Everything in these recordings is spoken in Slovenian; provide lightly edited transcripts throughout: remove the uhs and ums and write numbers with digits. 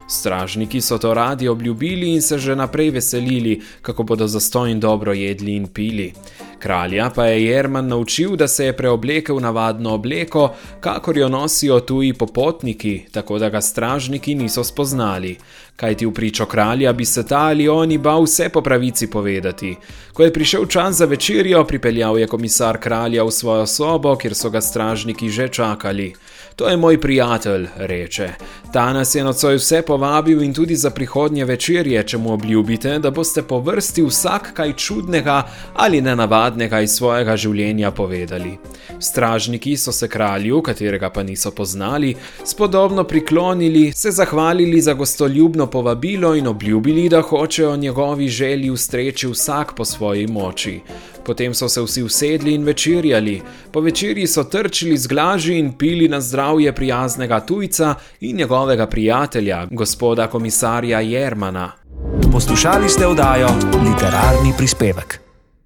Stražniki so to radi obljubili in se že naprej veselili, kako bodo zastonj dobro jedli in pili. Kralja pa je Jerman naučil, da se je preoblekel v navadno obleko, kakor jo nosijo tuji popotniki, tako da ga stražniki niso spoznali. Kajti v pričo kralja bi se ta ali oni bal vse po pravici povedati. Ko je prišel čas za večerjo, pripeljal je komisar kralja v svojo sobo, kjer so ga stražniki že čakali. To je moj prijatelj, reče. Ta nas je nocoj vse povabil in tudi za prihodnje večerje, če mu obljubite, da boste po vrsti vsak kaj čudnega ali nenavadnega iz svojega življenja povedali. Stražniki so se kralju, katerega pa niso poznali, spodobno priklonili, se zahvalili za gostoljubno povabilo in obljubili, da hočejo njegovi želji ustreči vsak po svoji moči. Potem so se vsi usedli in večerjali. Po večerji so trčili z glaži in pili na zdravje prijaznega tujca in njegovega prijatelja, gospoda komisarja Jermana. Poslušali ste oddajo Literarni prispevek.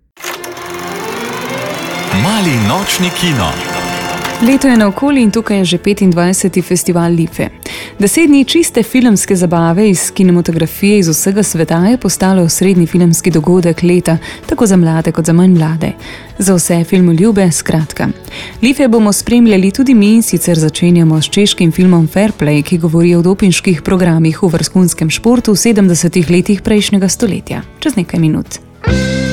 Mali nočni kino. Leto je naokoli in tukaj je že 25. festival Life. 10 dni čiste filmske zabave iz kinematografije iz vsega sveta je postalo osrednji filmski dogodek leta, tako za mlade kot za manj mlade. Za vse filmoljube, skratka. Life bomo spremljali tudi mi, in sicer začenjamo s češkim filmom Fair Play, ki govori o dopinških programih v vrhunskem športu v 70. letih prejšnjega stoletja. Čez nekaj minut.